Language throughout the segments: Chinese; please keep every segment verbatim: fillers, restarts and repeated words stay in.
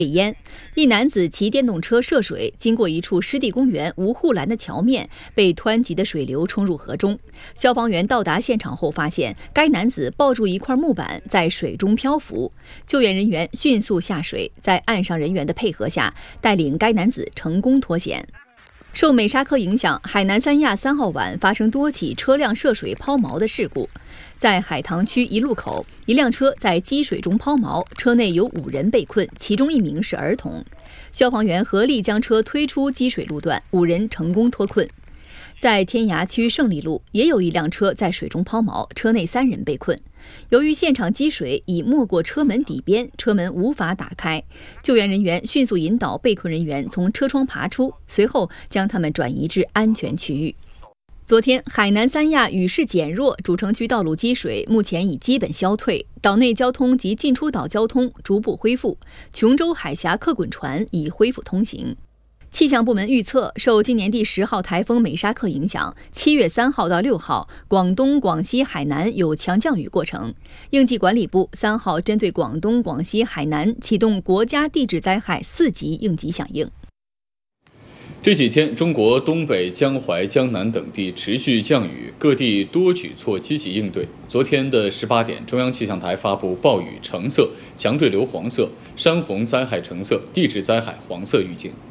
被淹，一男子骑电动车涉水，经过一处湿地公园无护栏的桥面，被湍急的水流冲入河中。消防员到达现场后，发现该男子抱住一块木板在水中漂浮。救援人员迅速下水，在岸上人员的配合下，带领该男子成功脱险。受美沙克影响，海南三亚三号晚发生多起车辆涉水抛锚的事故。在海棠区一路口，一辆车在积水中抛锚，车内有五人被困，其中一名是儿童。消防员合力将车推出积水路段，五人成功脱困。在天涯区胜利路，也有一辆车在水中抛锚，车内三人被困。由于现场积水已没过车门底边，车门无法打开，救援人员迅速引导被困人员从车窗爬出，随后将他们转移至安全区域。昨天，海南三亚雨势减弱，主城区道路积水目前已基本消退，岛内交通及进出岛交通逐步恢复，琼州海峡客滚船已恢复通行。气象部门预测，受今年第十号台风美沙克影响，七月三号到六号，广东、广西、海南有强降雨过程。应急管理部三号针对广东、广西、海南启动国家地质灾害四级应急响应。 这几天，中国东北、江淮、江南等地持续降雨，各地多举措积极应对。昨天的十八点，中央气象台发布暴雨橙色、强对流黄色、山洪灾害橙色、地质灾害黄色预警。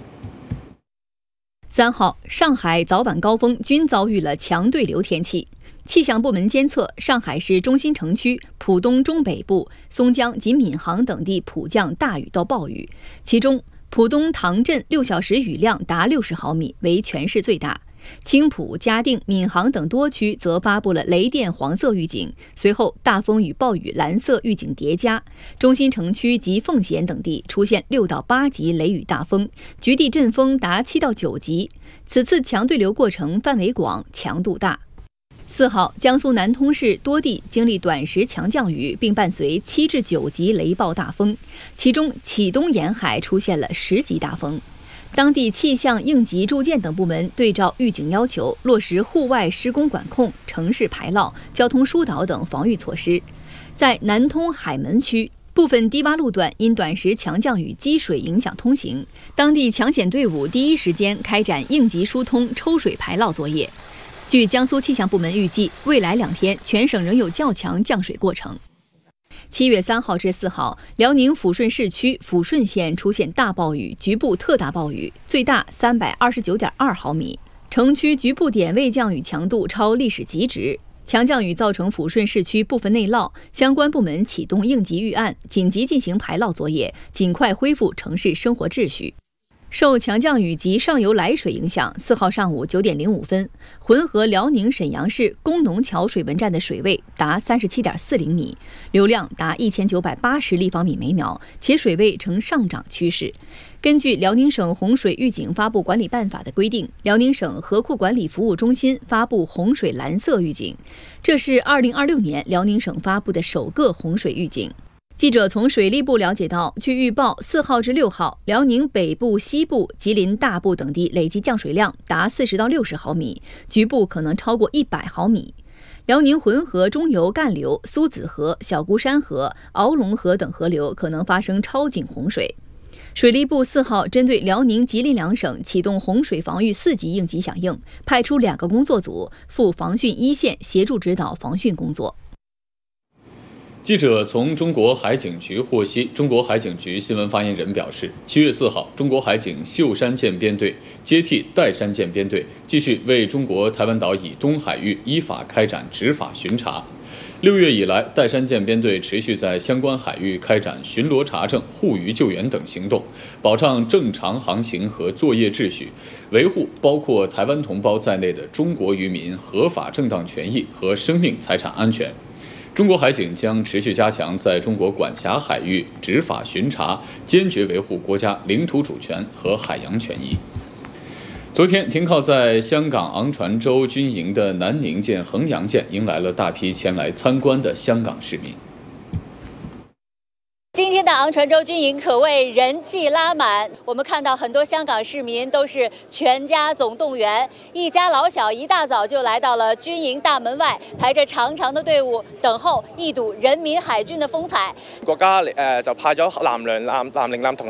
三号，上海早晚高峰均遭遇了强对流天气。气象部门监测，上海市中心城区、浦东中北部、松江及闵行等地普降大雨到暴雨，其中浦东唐镇六小时雨量达六十毫米，为全市最大。青浦、嘉定、闵行等多区则发布了雷电黄色预警，随后大风与暴雨蓝色预警叠加，中心城区及奉贤等地出现六到八级雷雨大风，局地阵风达七到九级。此次强对流过程范围广，强度大。四号，江苏南通市多地经历短时强降雨，并伴随七至九级雷暴大风，其中启东沿海出现了十级大风。当地气象、应急、住建等部门对照预警要求，落实户外施工管控、城市排涝、交通疏导等防御措施。在南通海门区，部分低洼路段因短时强降雨积水影响通行，当地抢险队伍第一时间开展应急疏通、抽水排涝作业。据江苏气象部门预计，未来两天全省仍有较强降水过程。七月三号至四号，辽宁抚顺市区抚顺县出现大暴雨，局部特大暴雨，最大三百二十九点二毫米，城区局部点位降雨强度超历史极值。强降雨造成抚顺市区部分内涝，相关部门启动应急预案，紧急进行排涝作业，尽快恢复城市生活秩序。受强降雨及上游来水影响，四号上午九点零五分，浑河辽宁沈阳市工农桥水文站的水位达三十七点四厘米，流量达一千九百八十立方米每秒，且水位呈上涨趋势。根据辽宁省洪水预警发布管理办法的规定，辽宁省河库管理服务中心发布洪水蓝色预警，这是二零二六年辽宁省发布的首个洪水预警。记者从水利部了解到，据预报，四号至六号，辽宁北部、西部、吉林大部等地累计降水量达四十到六十毫米，局部可能超过一百毫米。辽宁浑河中游干流、苏子河、小孤山河、鳌龙河等河流可能发生超警洪水。水利部四号针对辽宁、吉林两省启动洪水防御四级应急响应，派出两个工作组赴防汛一线协助指导防汛工作。 记者从中国海警局获悉，中国海警局新闻发言人表示，七月四号，中国海警秀山舰编队接替岱山舰编队，继续为中国台湾岛以东海域依法开展执法巡查。六月以来，岱山舰编队持续在相关海域开展巡逻查证、护渔救援等行动，保障正常航行和作业秩序，维护包括台湾同胞在内的中国渔民合法正当权益和生命财产安全。中国海警将持续加强在中国管辖海域执法巡查，坚决维护国家领土主权和海洋权益。昨天，停靠在香港昂船洲军营的南宁舰、衡阳舰迎来了大批前来参观的香港市民。 今今天的昂船洲军营可谓人气拉满，我们看到很多香港市民都是全家总动員，一家老小一大早就來到了軍營大門外，排着長長的隊伍，等候一睹人民海軍的風采。 國家誒就派咗艦娘、艦艦鈴、艦同